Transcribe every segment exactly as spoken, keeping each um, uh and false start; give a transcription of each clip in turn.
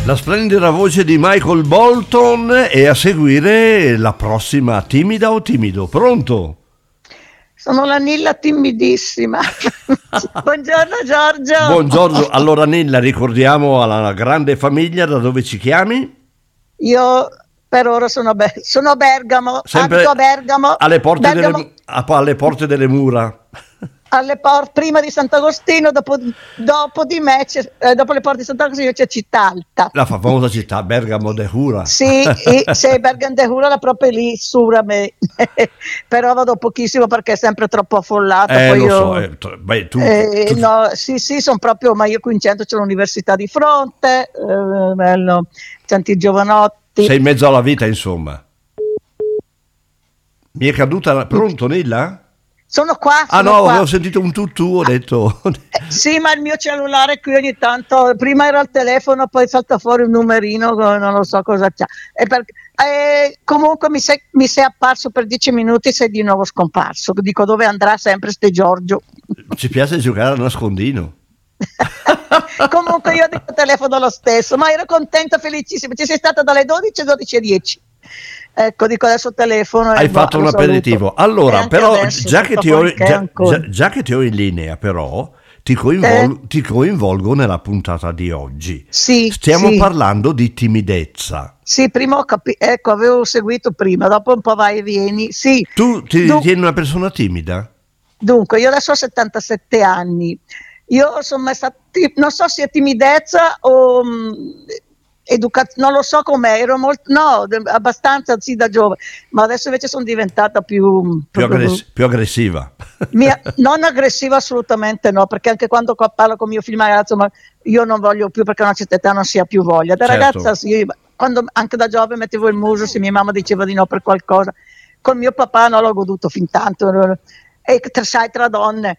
La splendida voce di Michael Bolton e a seguire la prossima Timida o Timido. Pronto? Sono la Nilla timidissima. Buongiorno Giorgio. Buongiorno. Allora Nilla, ricordiamo alla grande famiglia da dove ci chiami? Io per ora sono a, Ber- sono a Bergamo, Sempre abito a Bergamo. Alle porte, Bergamo, delle, alle porte delle mura. Alle por- prima di Sant'Agostino, dopo, dopo di me, c'è, eh, dopo le porte di Sant'Agostino c'è Città Alta. La famosa città Bergamo de Jura. Sì, e, se Bergamo de Jura è proprio lì, sura me. Però vado pochissimo perché è sempre troppo affollata. Eh, poi lo io, so. Eh, t- beh, tu, eh, tu... No, sì, sì, sono proprio, ma io qui in centro c'è l'università di fronte, eh, bello, tanti giovanotti. Sei in mezzo alla vita, insomma. Mi è caduta... Pronto, Nilla? Sono qua. Ah sono no, qua. avevo sentito un tutù, ho detto... Eh, sì, ma il mio cellulare qui ogni tanto, prima era il telefono, poi salta fuori un numerino, non lo so cosa c'ha. E per, eh, comunque mi sei, mi sei apparso per dieci minuti, sei di nuovo scomparso. Dico, dove andrà sempre ste Giorgio? Ci piace giocare a nascondino. Comunque io dico telefono lo stesso, ma ero contenta, felicissima. Ci sei stata dalle dodici alle dodici e dieci. Ecco, dico adesso telefono. Hai e fatto boh, un lo saluto. aperitivo. E Allora, anche però, adesso, già che, ti ho, perché già, ancora. già- già che ti ho in linea, però, ti coinvolgo, ti coinvolgo nella puntata di oggi. Sì, Stiamo sì. parlando di timidezza. Sì, prima ho capito, ecco, avevo seguito prima, dopo un po' vai e vieni. Sì. Tu ti Dun- ritieni una persona timida? Dunque, io adesso ho settantasette anni. Io sono mai stata, non so se è timidezza o educazione, non lo so com'è, ero molto, no, de- abbastanza sì da giovane, ma adesso invece sono diventata più, Più, aggress- più aggressiva. mia- non aggressiva assolutamente no, perché anche quando qua parlo con mio figlio, ragazzo, ma io non voglio più perché a una certa età non si ha più voglia. Da Certo. ragazza sì, quando anche da giovane mettevo il muso, se mia mamma diceva di no per qualcosa, con mio papà non l'ho goduto fin tanto, e tra, sai, tra donne.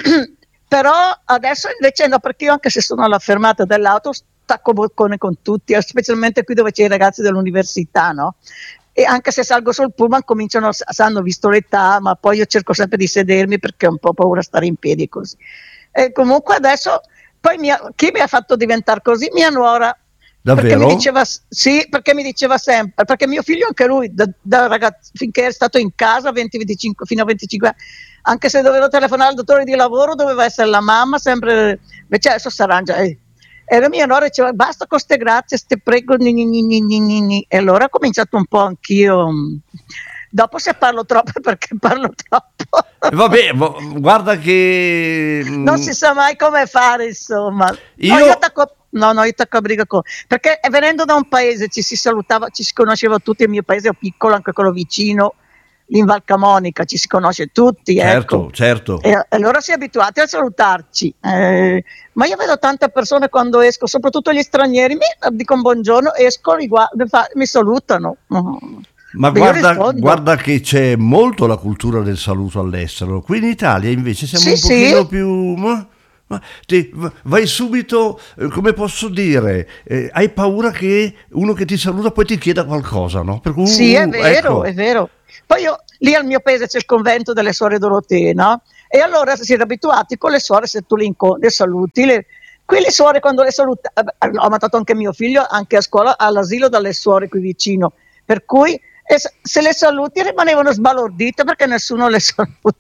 Però adesso invece no, perché io anche se sono alla fermata dell'auto stacco boccone con tutti, specialmente qui dove c'è i ragazzi dell'università, no? E anche se salgo sul pullman cominciano, sanno visto l'età, ma poi io cerco sempre di sedermi perché ho un po' paura di stare in piedi così. E comunque adesso, poi mia, chi mi ha fatto diventare così? Mia nuora. Perché Davvero? mi diceva, sì, perché mi diceva sempre, perché mio figlio anche lui, da, da ragazzo, finché è stato in casa, venti venticinque, fino a venticinque anni, anche se dovevo telefonare al dottore di lavoro, doveva essere la mamma, sempre, invece adesso si arrangia. Eh. E la mia nuora diceva, basta con ste grazie, ste prego, ni, ni, ni, ni, ni, ni. E allora ho cominciato un po' anch'io, dopo se parlo troppo è perché parlo troppo. Vabbè, vo- guarda che... Non si sa mai come fare, insomma. Io- No, io attacco, no, no, io attacco a briga con... Perché venendo da un paese ci si salutava, ci si conosceva tutti, il mio paese è piccolo, anche quello vicino, lì in Val Camonica, ci si conosce tutti, Certo, ecco. certo. E allora si è abituati a salutarci. Eh, ma io vedo tante persone quando esco, soprattutto gli stranieri, mi dicono buongiorno, esco, li guardo, fa- mi salutano. Ma Beh, io guarda, rispondo. guarda che c'è molto la cultura del saluto all'estero. Qui in Italia invece siamo Sì, un pochino sì. più... Ma, ma ti- v- vai subito, eh, come posso dire, eh, hai paura che uno che ti saluta poi ti chieda qualcosa, no? Per cui, Sì, è uh, vero, ecco. è vero. Poi io, lì al mio paese c'è il convento delle suore Dorotee, no? E allora si era abituati con le suore, se tu le incontri, le saluti. Le... Qui le suore quando le saluta, eh, ho mandato anche mio figlio, anche a scuola, all'asilo dalle suore qui vicino. Per cui e se- se le saluti rimanevano sbalordite perché nessuno le saluta.